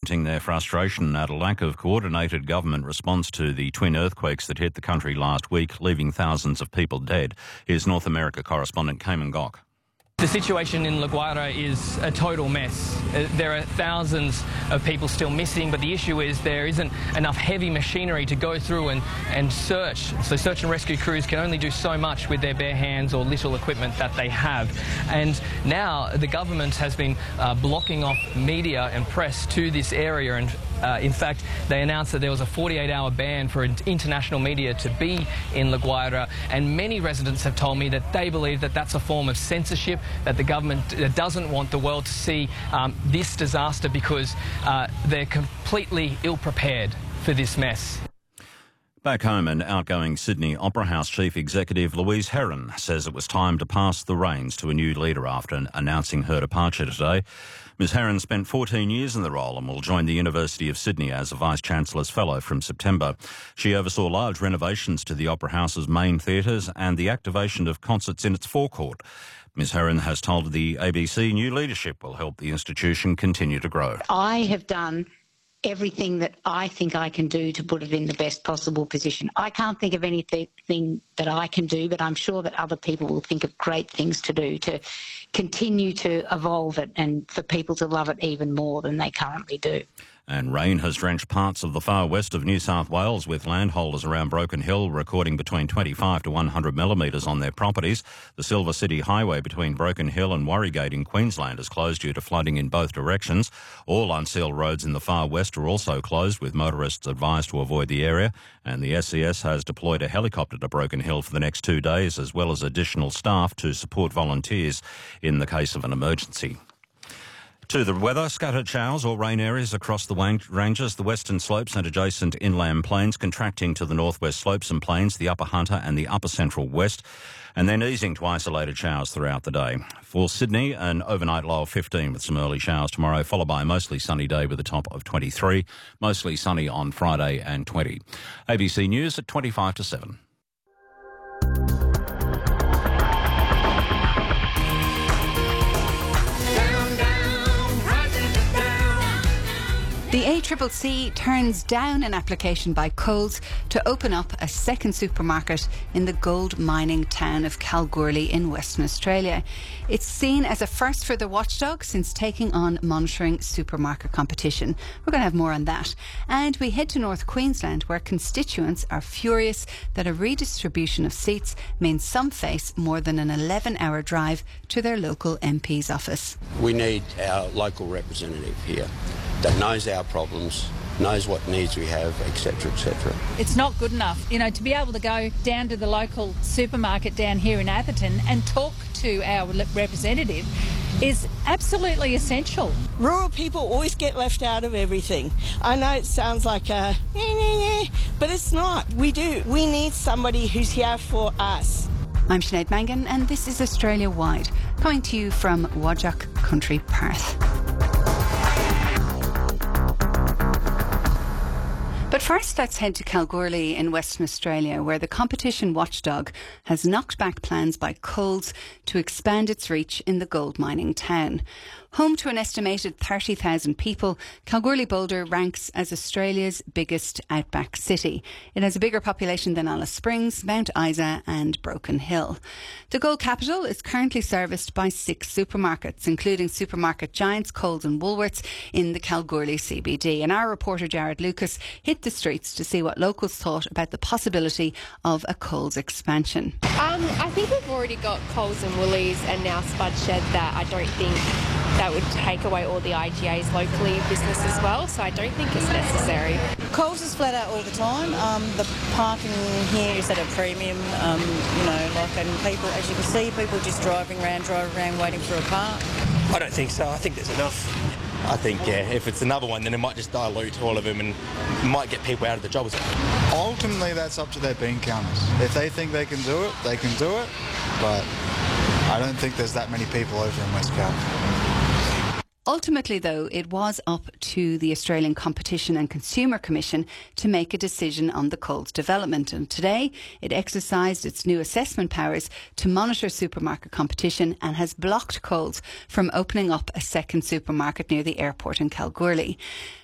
venting their frustration at a lack of coordinated government response to the twin earthquakes that hit the country last week, leaving thousands of people dead. Here's North America correspondent Cayman Gok. The situation in La Guaira is a total mess. There are thousands of people still missing, but the issue is there isn't enough heavy machinery to go through and search. So search and rescue crews can only do so much with their bare hands or little equipment that they have. And now the government has been blocking off media and press to this area, and in fact, they announced that there was a 48-hour ban for international media to be in La Guaira, and many residents have told me that they believe that that's a form of censorship, that the government doesn't want the world to see this disaster because they're completely ill-prepared for this mess. Back home, an outgoing Sydney Opera House Chief Executive Louise Herron says it was time to pass the reins to a new leader after announcing her departure today. Ms Herron spent 14 years in the role and will join the University of Sydney as a Vice-Chancellor's Fellow from September. She oversaw large renovations to the Opera House's main theatres and the activation of concerts in its forecourt. Ms Herron has told the ABC new leadership will help the institution continue to grow. I have done everything that I think I can do to put it in the best possible position. I can't think of anything that I can do, but I'm sure that other people will think of great things to do to continue to evolve it and for people to love it even more than they currently do. And rain has drenched parts of the far west of New South Wales, with landholders around Broken Hill recording between 25 to 100 millimetres on their properties. The Silver City Highway between Broken Hill and Warrygate in Queensland is closed due to flooding in both directions. All unsealed roads in the far west are also closed, with motorists advised to avoid the area. And the SES has deployed a helicopter to Broken Hill for the next 2 days, as well as additional staff to support volunteers in the case of an emergency. To the weather, scattered showers or rain areas across the ranges, the western slopes and adjacent inland plains contracting to the northwest slopes and plains, the upper Hunter and the upper central west, and then easing to isolated showers throughout the day. For Sydney, an overnight low of 15 with some early showers tomorrow, followed by a mostly sunny day with a top of 23, mostly sunny on Friday and 20. ABC News at 25 to 7. The ACCC turns down an application by Coles to open up a second supermarket in the gold mining town of Kalgoorlie in Western Australia. It's seen as a first for the watchdog since taking on monitoring supermarket competition. We're going to have more on that. And we head to North Queensland, where constituents are furious that a redistribution of seats means some face more than an 11-hour drive to their local MP's office. We need our local representative here that knows our problems, knows what needs we have, etc., etc. It's not good enough, to be able to go down to the local supermarket down here in Atherton and talk to our representative is absolutely essential. Rural people always get left out of everything. I know it sounds like but it's not. We do. We need somebody who's here for us. I'm Sinead Mangan, and this is Australia Wide, coming to you from Whadjuk Country, Perth. But first, let's head to Kalgoorlie in Western Australia, where the competition watchdog has knocked back plans by Coles to expand its reach in the gold mining town. Home to an estimated 30,000 people, Kalgoorlie-Boulder ranks as Australia's biggest outback city. It has a bigger population than Alice Springs, Mount Isa and Broken Hill. The gold capital is currently serviced by 6 supermarkets, including supermarket giants Coles and Woolworths in the Kalgoorlie CBD. And our reporter Jared Lucas hit the streets to see what locals thought about the possibility of a Coles expansion. I think we've already got Coles and Woolies and now Spud Shed that I don't think that would take away all the IGA's locally business as well, so I don't think it's necessary. Coles is flat out all the time. The parking here is at a premium, and people, as you can see, people just driving around waiting for a car. I don't think so. I think there's enough. I think, if it's another one, then it might just dilute all of them and might get people out of the job. Ultimately, that's up to their bean counters. If they think they can do it, they can do it, but I don't think there's that many people over in West Cal. Ultimately, though, it was up to the Australian Competition and Consumer Commission to make a decision on the Coles development. And today, it exercised its new assessment powers to monitor supermarket competition and has blocked Coles from opening up a second supermarket near the airport in Kalgoorlie.